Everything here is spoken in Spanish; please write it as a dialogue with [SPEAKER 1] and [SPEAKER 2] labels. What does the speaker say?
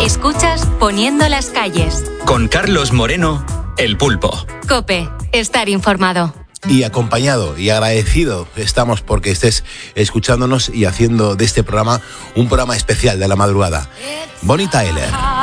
[SPEAKER 1] Escuchas Poniendo las calles.
[SPEAKER 2] Con Carlos Moreno, El Pulpo.
[SPEAKER 1] COPE, estar informado.
[SPEAKER 3] Y acompañado y agradecido estamos porque estés escuchándonos y haciendo de este programa un programa especial de la madrugada. Bonnie Tyler.